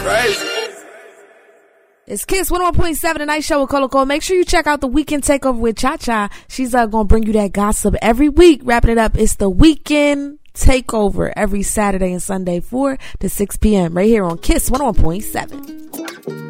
Crazy. It's Kiss 101.7, the night show with Colo. Make sure you check out the Weekend Takeover with Cha-Cha. She's gonna bring you that gossip every week. Wrapping it up, it's the Weekend Takeover every Saturday and Sunday, 4 to 6 p.m. right here on Kiss 101.7.